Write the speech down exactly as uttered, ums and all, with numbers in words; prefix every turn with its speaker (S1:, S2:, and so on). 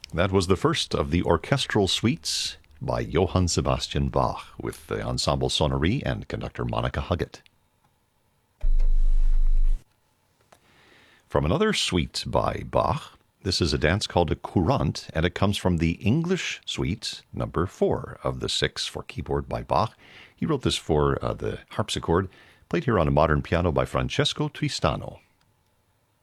S1: That was the first of the orchestral suites by Johann Sebastian Bach with the Ensemble Sonnerie and conductor Monica Huggett. From another suite by Bach, this is a dance called a courante, and it comes from the English suite number four of the six for keyboard by Bach. He wrote this for uh, the harpsichord, played here on a modern piano by Francesco Tristano.